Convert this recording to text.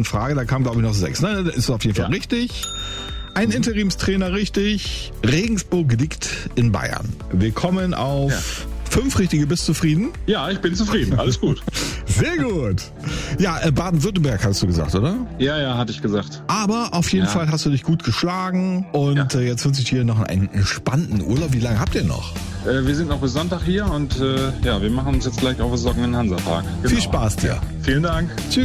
ersten Frage, da kamen, glaube ich, noch 6. Ne? Das ist auf jeden Fall richtig. Ein Interimstrainer richtig. Regensburg liegt in Bayern. Wir kommen auf 5 richtige. Bist du zufrieden? Ja, ich bin zufrieden. Alles gut. Sehr gut. Ja, Baden-Württemberg hast du gesagt, oder? Ja, hatte ich gesagt. Aber auf jeden Fall hast du dich gut geschlagen. Und jetzt wünsche ich dir noch einen entspannten Urlaub. Wie lange habt ihr noch? Wir sind noch bis Sonntag hier und wir machen uns jetzt gleich auf den Socken in den Hansapark. Genau. Viel Spaß dir. Vielen Dank. Tschüss.